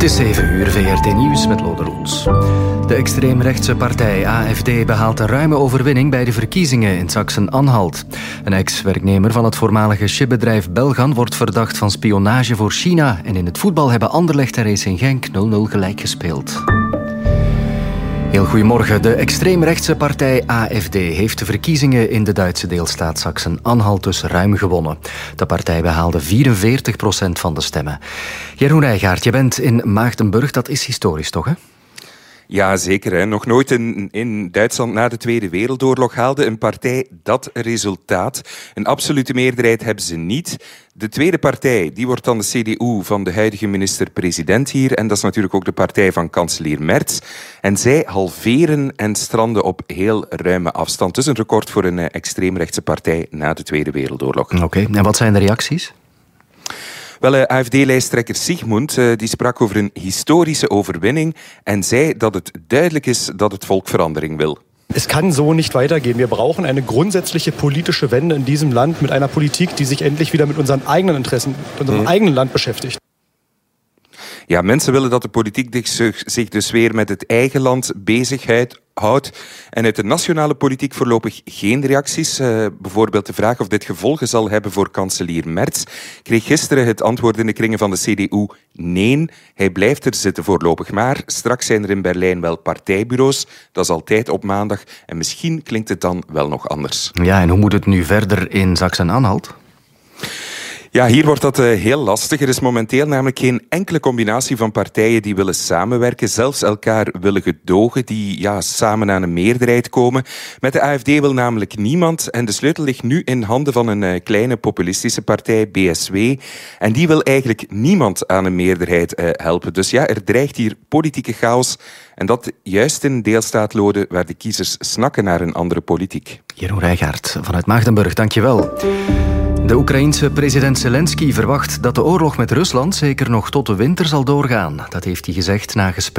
is 7 uur, VRT Nieuws met Lode Roels. De extreemrechtse partij AfD behaalt een ruime overwinning bij de verkiezingen in Sachsen-Anhalt. Een ex-werknemer van het voormalige chipbedrijf Belgan wordt verdacht van spionage voor China. En in het voetbal hebben Anderlecht en Racing Genk 0-0 gelijk gespeeld. Heel goedemorgen. De extreemrechtse partij AfD heeft de verkiezingen in de Duitse deelstaat Sachsen-Anhalt dus ruim gewonnen. De partij behaalde 44% van de stemmen. Jeroen Rijgaard, je bent in Maagdenburg. Dat is historisch toch, hè? Ja, zeker. Hè. Nog nooit in Duitsland na de Tweede Wereldoorlog haalde een partij dat resultaat. Een absolute meerderheid hebben ze niet. De tweede partij die wordt dan de CDU van de huidige minister-president hier. En dat is natuurlijk ook de partij van kanselier Merz. En zij halveren en stranden op heel ruime afstand. Dus een record voor een extreemrechtse partij na de Tweede Wereldoorlog. Oké, en wat zijn de reacties? Wel, AfD-lijsttrekker Sigmund die sprak over een historische overwinning en zei dat het duidelijk is dat het volk verandering wil. Es kann so nicht weitergehen. Wir brauchen eine grundsätzliche politische Wende in diesem Land mit einer Politik, die sich endlich wieder mit unseren eigenen Interessen, mit unserem eigenen Land beschäftigt. Ja, mensen willen dat de politiek zich dus weer met het eigen land bezighoudt. En uit de nationale politiek voorlopig geen reacties. Bijvoorbeeld de vraag of dit gevolgen zal hebben voor kanselier Merz kreeg gisteren het antwoord in de kringen van de CDU nee. Hij blijft er zitten voorlopig. Maar straks zijn er in Berlijn wel partijbureaus. Dat is altijd op maandag. En misschien klinkt het dan wel nog anders. Ja, en hoe moet het nu verder in Sachsen-Anhalt? Ja, hier wordt dat heel lastig. Er is momenteel namelijk geen enkele combinatie van partijen die willen samenwerken, zelfs elkaar willen gedogen, die samen aan een meerderheid komen. Met de AfD wil namelijk niemand en de sleutel ligt nu in handen van een kleine populistische partij, BSW. En die wil eigenlijk niemand aan een meerderheid helpen. Dus ja, er dreigt hier politieke chaos. En dat juist in deelstaat Lode, waar de kiezers snakken naar een andere politiek. Jeroen Rijgaard vanuit Maagdenburg, dankjewel. De Oekraïense president Zelensky verwacht dat de oorlog met Rusland zeker nog tot de winter zal doorgaan. Dat heeft hij gezegd na gesprek